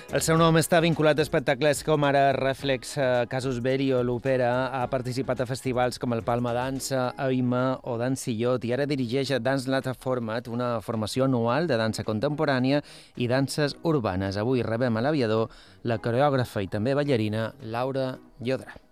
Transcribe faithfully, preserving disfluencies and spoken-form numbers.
El seu nom està vinculat a espectacles com ara Reflex, Casus Belli o l'Òpera. Ha participat a festivals com el Palma Dansa, Aima o Dansillot i ara dirigeix Dance Lata Format, una formació anual de dansa contemporània i danses urbanes. Avui rebem a l'Aviador la coreògrafa i també ballarina Laura Llodra.